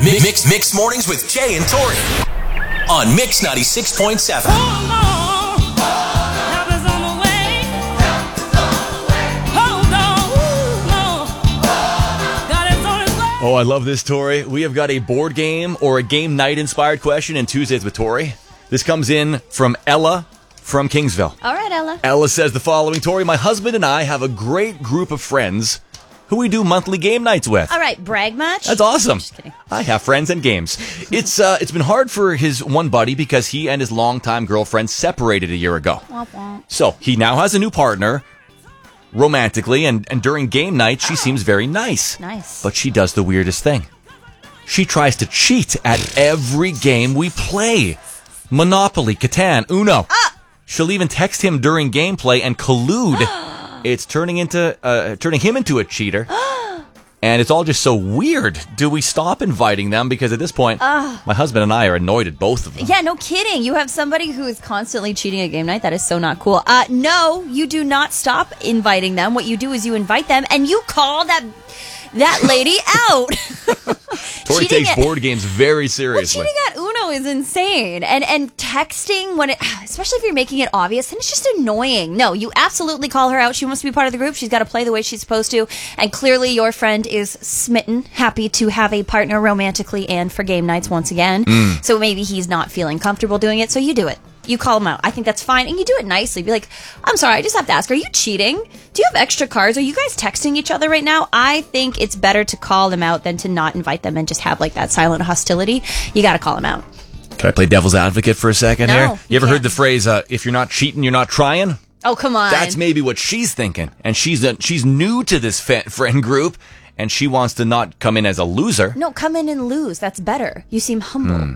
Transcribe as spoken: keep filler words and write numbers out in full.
Mix, mix, mix mornings with Jay and Tori on Mix ninety-six point seven. Oh, I love this, Tori. We have got a board game or a game night inspired question in Tuesdays with Tori. This comes in from Ella from Kingsville. All right, Ella. Ella says the following, Tori, my husband and I have a great group of friends who we do monthly game nights with. All right, brag much? That's awesome. Just kidding. I have friends and games. It's uh, it's been hard for his one buddy because he and his longtime girlfriend separated a year ago. Womp womp. So he now has a new partner romantically, and, and during game night, she seems very nice. Nice. But she does the weirdest thing. She tries to cheat at every game we play. Monopoly, Catan, Uno. Ah! She'll even text him during gameplay and collude. It's turning into uh, turning him into a cheater. And it's all just so weird. Do we stop inviting them? Because at this point, uh, my husband and I are annoyed at both of them. Yeah, no kidding. You have somebody who is constantly cheating at game night. That is so not cool. Uh, no, you do not stop inviting them. What you do is you invite them and you call that that lady out. Tori Cheating takes at, board games very seriously. Well, cheating at Uno is insane. And and texting, when it, especially if you're making it obvious, then it's just annoying. No, you absolutely call her out. She wants to be part of the group. She's got to play the way she's supposed to. And clearly your friend is smitten, happy to have a partner romantically and for game nights once again. Mm. So maybe he's not feeling comfortable doing it, so you do it. You call him out. I think that's fine. And you do it nicely. Be like, I'm sorry, I just have to ask, are you cheating? Do you have extra cards? Are you guys texting each other right now? I think it's better to call them out than to not invite them and just have like that silent hostility. You got to call them out. Can I play devil's advocate for a second no, here? You, you ever can't. heard the phrase, uh, if you're not cheating, you're not trying? Oh, come on. That's maybe what she's thinking. And she's uh, she's new to this fa- friend group, and she wants to not come in as a loser. No, come in and lose. That's better. You seem humble. Hmm.